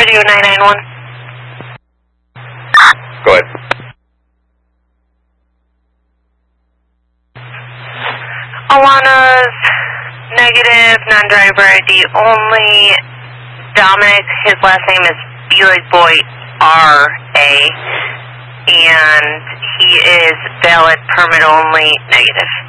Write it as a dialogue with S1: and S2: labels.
S1: Studio 991.
S2: Go ahead.
S1: Alana's negative, non-driver ID only. Dominic, his last name is B like boy, R.A. And he is valid permit only, negative.